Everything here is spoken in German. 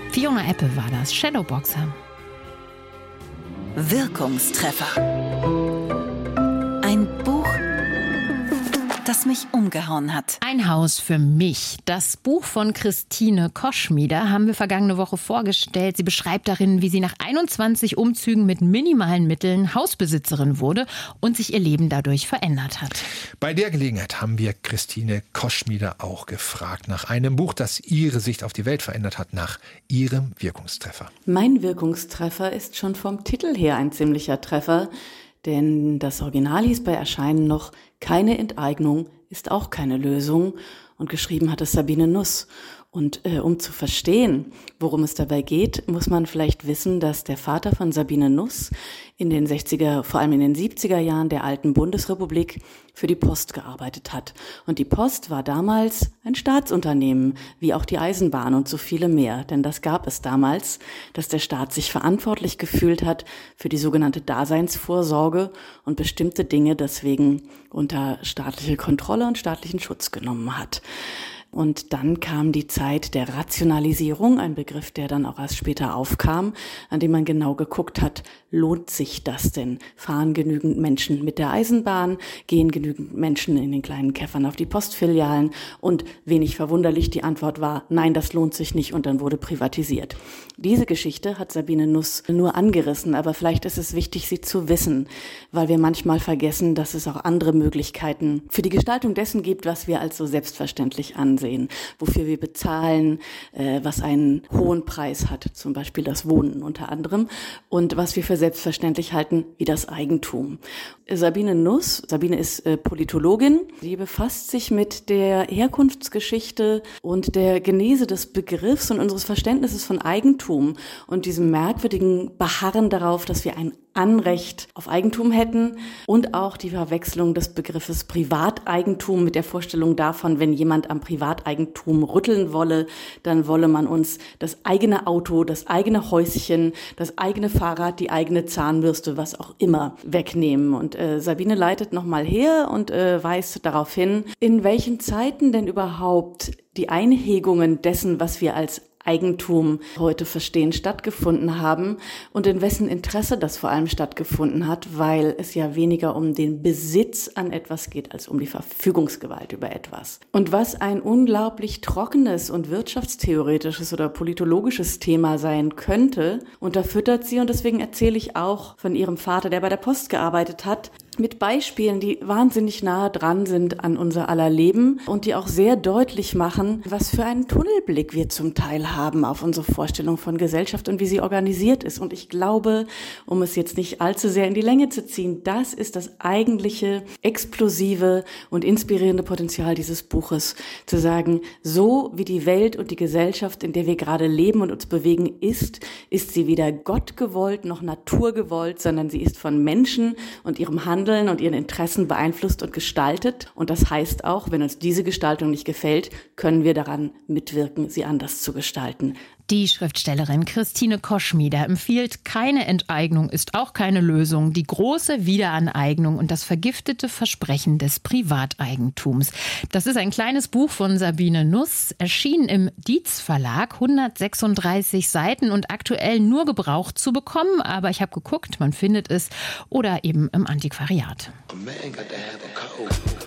Fiona Apple war das, Shadowboxer. Wirkungstreffer. Ein Buch, das mich umgehauen hat. Ein Haus für mich. Das Buch von Christine Koschmieder haben wir vergangene Woche vorgestellt. Sie beschreibt darin, wie sie nach 21 Umzügen mit minimalen Mitteln Hausbesitzerin wurde und sich ihr Leben dadurch verändert hat. Bei der Gelegenheit haben wir Christine Koschmieder auch gefragt nach einem Buch, das ihre Sicht auf die Welt verändert hat, nach ihrem Wirkungstreffer. Mein Wirkungstreffer ist schon vom Titel her ein ziemlicher Treffer, denn das Original hieß bei Erscheinen noch „Keine Enteignung ist auch keine Lösung" und geschrieben hat es Sabine Nuss. Und um zu verstehen, worum es dabei geht, muss man vielleicht wissen, dass der Vater von Sabine Nuss in den 60er, vor allem in den 70er Jahren der alten Bundesrepublik für die Post gearbeitet hat. Und die Post war damals ein Staatsunternehmen, wie auch die Eisenbahn und so viele mehr. Denn das gab es damals, dass der Staat sich verantwortlich gefühlt hat für die sogenannte Daseinsvorsorge und bestimmte Dinge deswegen unter staatliche Kontrolle und staatlichen Schutz genommen hat. Und dann kam die Zeit der Rationalisierung, ein Begriff, der dann auch erst später aufkam, an dem man genau geguckt hat, lohnt sich das denn? Fahren genügend Menschen mit der Eisenbahn? Gehen genügend Menschen in den kleinen Käffern auf die Postfilialen? Und wenig verwunderlich, die Antwort war, nein, das lohnt sich nicht, und dann wurde privatisiert. Diese Geschichte hat Sabine Nuss nur angerissen, aber vielleicht ist es wichtig, sie zu wissen, weil wir manchmal vergessen, dass es auch andere Möglichkeiten für die Gestaltung dessen gibt, was wir als so selbstverständlich ansehen, wofür wir bezahlen, was einen hohen Preis hat, zum Beispiel das Wohnen unter anderem, und was wir für selbstverständlich halten, wie das Eigentum. Sabine Nuss, Sabine ist Politologin, sie befasst sich mit der Herkunftsgeschichte und der Genese des Begriffs und unseres Verständnisses von Eigentum und diesem merkwürdigen Beharren darauf, dass wir ein Anrecht auf Eigentum hätten, und auch die Verwechslung des Begriffes Privateigentum mit der Vorstellung davon, wenn jemand am Privateigentum rütteln wolle, dann wolle man uns das eigene Auto, das eigene Häuschen, das eigene Fahrrad, die eigene Zahnbürste, was auch immer, wegnehmen. Und Sabine leitet nochmal her und weist darauf hin, in welchen Zeiten denn überhaupt die Einhegungen dessen, was wir als Eigentum heute verstehen, stattgefunden haben und in wessen Interesse das vor allem stattgefunden hat, weil es ja weniger um den Besitz an etwas geht, als um die Verfügungsgewalt über etwas. Und was ein unglaublich trockenes und wirtschaftstheoretisches oder politologisches Thema sein könnte, unterfüttert sie, und deswegen erzähle ich auch von ihrem Vater, der bei der Post gearbeitet hat, mit Beispielen, die wahnsinnig nahe dran sind an unser aller Leben und die auch sehr deutlich machen, was für einen Tunnelblick wir zum Teil haben auf unsere Vorstellung von Gesellschaft und wie sie organisiert ist. Und ich glaube, um es jetzt nicht allzu sehr in die Länge zu ziehen, das ist das eigentliche explosive und inspirierende Potenzial dieses Buches, zu sagen, so wie die Welt und die Gesellschaft, in der wir gerade leben und uns bewegen, ist sie weder Gott gewollt noch Natur gewollt, sondern sie ist von Menschen und ihrem Handeln und ihren Interessen beeinflusst und gestaltet. Und das heißt auch, wenn uns diese Gestaltung nicht gefällt, können wir daran mitwirken, sie anders zu gestalten. Die Schriftstellerin Christine Koschmieder empfiehlt, keine Enteignung ist auch keine Lösung, die große Wiederaneignung und das vergiftete Versprechen des Privateigentums. Das ist ein kleines Buch von Sabine Nuss, erschienen im Dietz Verlag, 136 Seiten und aktuell nur gebraucht zu bekommen. Aber ich habe geguckt, man findet es oder eben im Antiquariat. A man got to have a code.